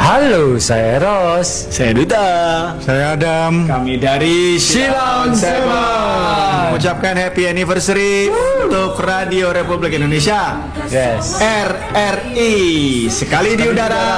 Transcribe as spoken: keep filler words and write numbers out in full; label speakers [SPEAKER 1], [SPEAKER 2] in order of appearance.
[SPEAKER 1] Halo, saya Ros.
[SPEAKER 2] Saya Duta.
[SPEAKER 3] Saya Adam.
[SPEAKER 2] Kami dari
[SPEAKER 1] Silang Seven.
[SPEAKER 3] Mengucapkan happy anniversary untuk Radio Republik Indonesia.
[SPEAKER 1] Yes.
[SPEAKER 3] R R I. Sekali di udara,